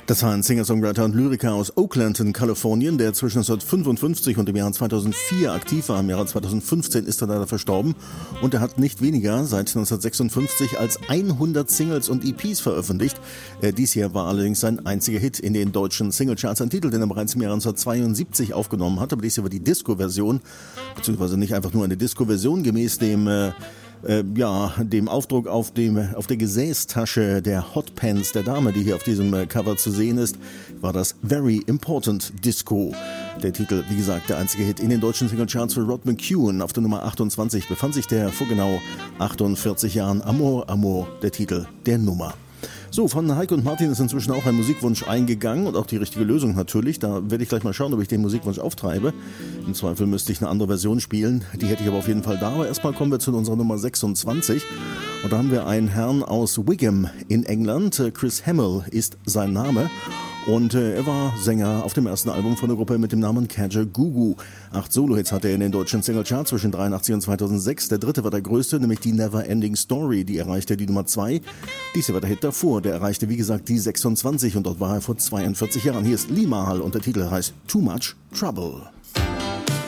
Das war ein Singer-Songwriter und Lyriker aus Oakland in Kalifornien, der zwischen 1955 und dem Jahr 2004 aktiv war. Im Jahre 2015 ist er leider verstorben und er hat nicht weniger seit 1956 als 100 Singles und EPs veröffentlicht. Dies hier war allerdings sein einziger Hit in den deutschen Singlecharts. Ein Titel, den er bereits im Jahre 1972 aufgenommen hat, aber dies hier war die Disco-Version, beziehungsweise nicht einfach nur eine Disco-Version gemäß dem Aufdruck auf der Gesäßtasche der Hotpants der Dame, die hier auf diesem Cover zu sehen ist, war das Very Important Disco. Der Titel, wie gesagt, der einzige Hit in den deutschen Singlecharts für Rod McKuen. Auf der Nummer 28 befand sich der vor genau 48 Jahren Amor, Amor, der Titel der Nummer. So, von Heike und Martin ist inzwischen auch ein Musikwunsch eingegangen und auch die richtige Lösung natürlich. Da werde ich gleich mal schauen, ob ich den Musikwunsch auftreibe. Im Zweifel müsste ich eine andere Version spielen. Die hätte ich aber auf jeden Fall da. Aber erstmal kommen wir zu unserer Nummer 26. Und da haben wir einen Herrn aus Wigan in England. Chris Hamill ist sein Name. Und er war Sänger auf dem ersten Album von der Gruppe mit dem Namen Kajagoogoo. 8 Solo-Hits hatte er in den deutschen Singlecharts zwischen 83 und 2006. Der dritte war der größte, nämlich die Never Ending Story. Die erreichte die Nummer 2. Dies war der Hit davor. Der erreichte, wie gesagt, die 26 und dort war er vor 42 Jahren. Hier ist Lee Mahal und der Titel heißt Too Much Trouble.